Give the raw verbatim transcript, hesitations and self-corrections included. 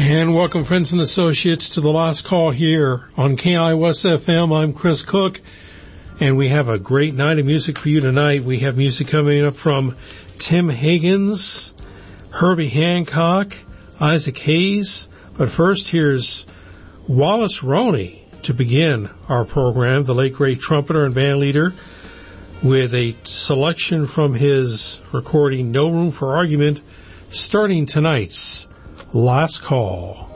And welcome, friends and associates, to the last call here on K I O S F M. I'm Chris Cook, and we have a great night of music for you tonight. We have music coming up from Tim Higgins, Herbie Hancock, Isaac Hayes. But first, here's Wallace Roney to begin our program, the late great trumpeter and band leader, with a selection from his recording No Room for Argument, starting tonight's Last Call.